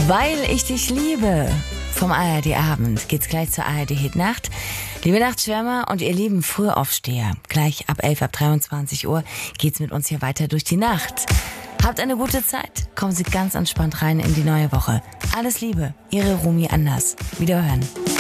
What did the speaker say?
Weil ich dich liebe. Vom ARD Abend geht's gleich zur ARD Hit Nacht. Liebe Nachtschwärmer und ihr lieben Frühaufsteher, gleich ab 11, ab 23 Uhr geht's mit uns hier weiter durch die Nacht. Habt eine gute Zeit. Kommen Sie ganz entspannt rein in die neue Woche. Alles Liebe, Ihre Rumi Anders. Wiederhören.